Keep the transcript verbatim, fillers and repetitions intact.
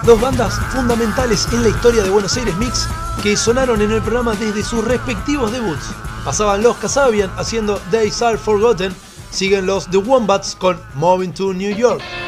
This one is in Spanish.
Dos bandas fundamentales en la historia de Buenos Aires Mix que sonaron en el programa desde sus respectivos debuts. Pasaban los Kasabian haciendo Days Are Forgotten, siguen los The Wombats con Moving to New York.